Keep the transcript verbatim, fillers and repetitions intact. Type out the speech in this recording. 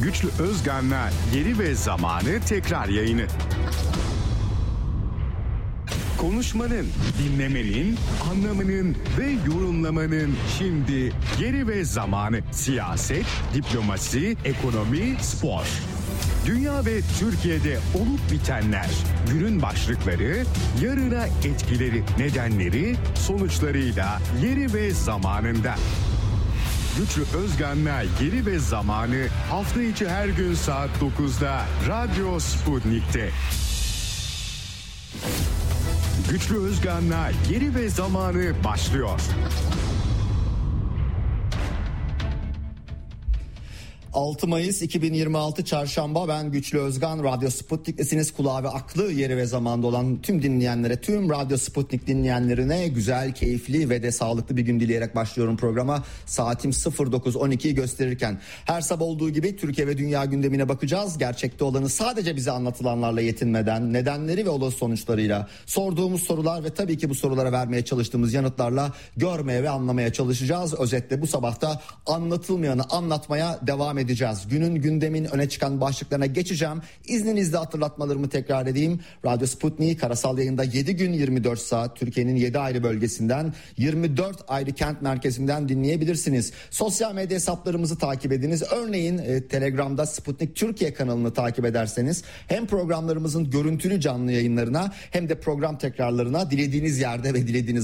Güçlü Özgan'la Yeri ve Zamanı tekrar yayını. Konuşmanın, dinlemenin, anlamanın ve yorumlamanın şimdi yeri ve zamanı. Siyaset, diplomasi, ekonomi, spor. Dünya ve Türkiye'de olup bitenler, günün başlıkları, yarına etkileri, nedenleri, sonuçlarıyla yeri ve zamanında. Güçlü Özgan'la Yeri ve Zamanı hafta içi her gün saat dokuzda Radyo Sputnik'te. Güçlü Özgan'la Yeri ve Zamanı başlıyor. altı Mayıs iki bin yirmi altı Çarşamba, ben Güçlü Özgan. Radyo Sputnik'lisiniz. Kulağı ve aklı yeri ve zamanda olan tüm dinleyenlere, tüm Radyo Sputnik dinleyenlerine güzel, keyifli ve de sağlıklı bir gün dileyerek başlıyorum programa. Saatim sıfır dokuz on ikiyi gösterirken her sabah olduğu gibi Türkiye ve dünya gündemine bakacağız. Gerçekte olanı sadece bize anlatılanlarla yetinmeden, nedenleri ve olası sonuçlarıyla, sorduğumuz sorular ve tabii ki bu sorulara vermeye çalıştığımız yanıtlarla görmeye ve anlamaya çalışacağız. Özetle bu sabahta anlatılmayanı anlatmaya devam edeceğiz. edeceğiz. Günün gündemin öne çıkan başlıklarına geçeceğim. İzninizle hatırlatmalarımı tekrar edeyim. Radyo Sputnik karasal yayında yedi gün yirmi dört saat Türkiye'nin yedi ayrı bölgesinden, yirmi dört ayrı kent merkezinden dinleyebilirsiniz. Sosyal medya hesaplarımızı takip ediniz. Örneğin e, Telegram'da Sputnik Türkiye kanalını takip ederseniz hem programlarımızın görüntülü canlı yayınlarına hem de program tekrarlarına dilediğiniz yerde ve dilediğiniz